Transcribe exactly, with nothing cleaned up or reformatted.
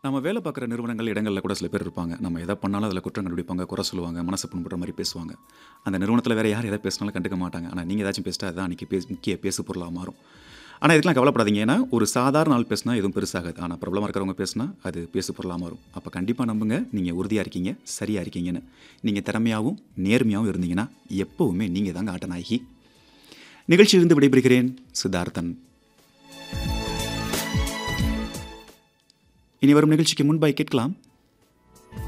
நம்ம வேலை பார்க்குற நிறுவனங்கள் இடங்களில் கூட சில பேர் இருப்பாங்க. நம்ம எதை பண்ணாலும் அதில் குற்றம் கண்டுபிடிப்பாங்க, குறை சொல்லுவாங்க, மனசு புண்படுற மாதிரி பேசுவாங்க. அந்த நிறுவனத்தில் வேறு யார் எதை பேசினாலும் கண்டுக்க மாட்டாங்க. ஆனால் நீங்கள் ஏதாச்சும் பேசிட்டா அதுதான் அன்றைக்கி பேச முக்கிய பேசு பொருளாக மாறும். ஆனால் இதுக்கெல்லாம் கவலைப்படாதீங்க. ஏன்னா ஒரு சாதாரண ஆள் பேசினா எதுவும் பெருசாகாது. ஆனால் பிரபலமாக இருக்கிறவங்க பேசினா அது பேசு பொருளாக மாறும். அப்போ கண்டிப்பாக நம்புங்க, நீங்கள் உறுதியாக இருக்கீங்க, சரியாக இருக்கீங்கன்னு. நீங்கள் திறமையாகவும் நேர்மையாகவும் இருந்தீங்கன்னா எப்போவுமே நீங்கள் தாங்க ஆட்டநாயகி. நிகழ்ச்சியிலிருந்து விடைபெறுகிறேன், சித்தார்த்தன். இனி வரும் நிகழ்ச்சிக்கு முன்பாய் கேட்கலாம்.